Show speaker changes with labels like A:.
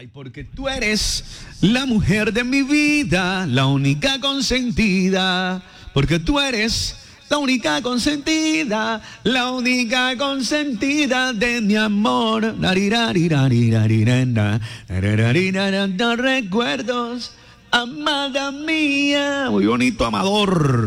A: Ay, porque tú eres la mujer de mi vida, la única consentida. Porque tú eres la única consentida, la única consentida de mi amor. Recuerdos, amada mía. Muy bonito, Amador.